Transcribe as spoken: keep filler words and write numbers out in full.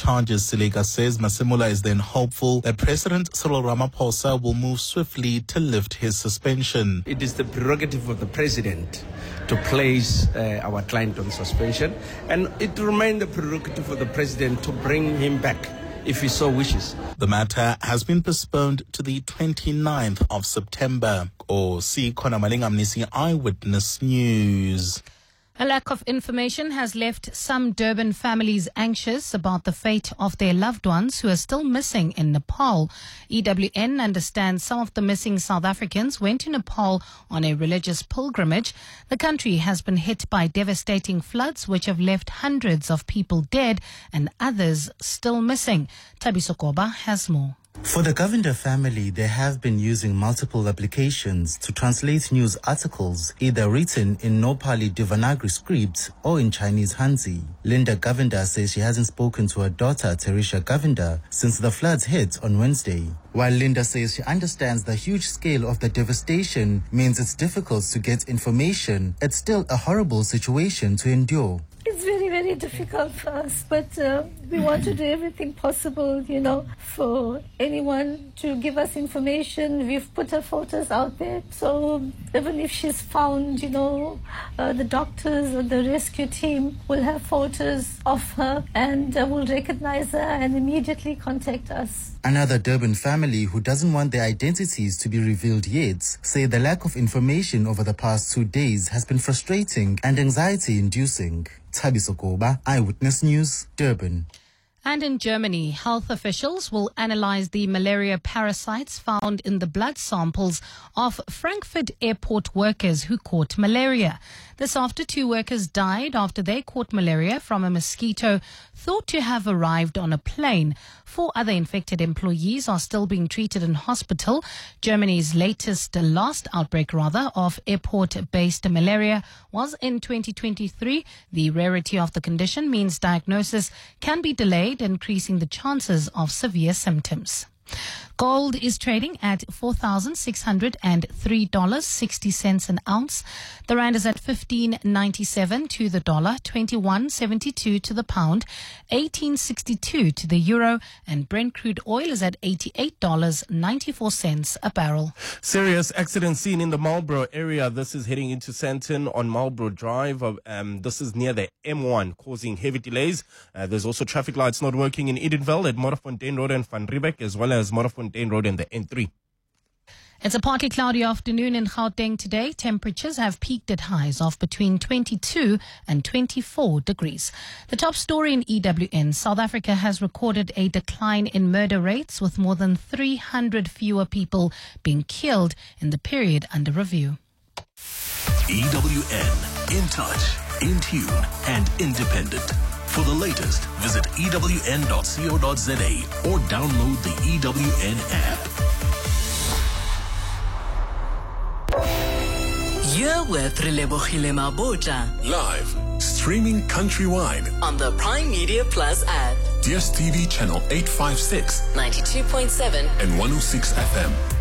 charges. Sileka says Masemola is then hopeful that President Cyril Ramaphosa will move swiftly to lift his suspension. It is the prerogative of the president to place uh, our client on suspension, and it remains the prerogative of the president to bring him back if he so wishes. The matter has been postponed to the twenty-ninth of September. Or see Kona Malingamnisi Eyewitness News. A lack of information has left some Durban families anxious about the fate of their loved ones who are still missing in Nepal. E W N understands some of the missing South Africans went to Nepal on a religious pilgrimage. The country has been hit by devastating floods which have left hundreds of people dead and others still missing. Thabiso Koba has more. For the Govender family, they have been using multiple applications to translate news articles, either written in Nepali Devanagari script or in Chinese Hanzi. Linda Govender says she hasn't spoken to her daughter, Teresha Govender, since the floods hit on Wednesday. While Linda says she understands the huge scale of the devastation means it's difficult to get information, it's still a horrible situation to endure. It's very, very difficult for us, but uh, we want to do everything possible, you know, for anyone to give us information. We've put her photos out there, so even if she's found, you know, uh, the doctors or the rescue team will have photos of her and uh, will recognize her and immediately contact us. Another Durban family who doesn't want their identities to be revealed yet say the lack of information over the past two days has been frustrating and anxiety-inducing. Thabiso Koba, Eyewitness News, Durban. And in Germany, health officials will analyze the malaria parasites found in the blood samples of Frankfurt airport workers who caught malaria. This after two workers died after they caught malaria from a mosquito thought to have arrived on a plane. Four other infected employees are still being treated in hospital. Germany's latest, last outbreak rather, of airport-based malaria was in twenty twenty-three. The rarity of the condition means diagnosis can be delayed, increasing the chances of severe symptoms. Gold is trading at four thousand six hundred three dollars and sixty cents an ounce. The rand is at fifteen ninety-seven to the dollar, twenty-one seventy-two to the pound, eighteen sixty-two to the euro, and Brent crude oil is at eighty-eight dollars and ninety-four cents a barrel. Serious accident seen in the Marlborough area. This is heading into Sandton on Marlborough Drive. Um, this is near the M one, causing heavy delays. Uh, there's also traffic lights not working in Edenville at Modderfontein Road and Van Riebeck, as well as Modderfontein Road and the N three. It's a partly cloudy afternoon in Gauteng today. Temperatures have peaked at highs of between twenty-two and twenty-four degrees. The top story in E W N, South Africa has recorded a decline in murder rates with more than three hundred fewer people being killed in the period under review. E W N, in touch, in tune and independent. For the latest, visit E W N dot co dot za or download the E W N app. You're with Relebogile Mabota. Live, streaming countrywide on the Prime Media Plus app. D S T V channel eight fifty-six, ninety-two point seven and one oh six F M.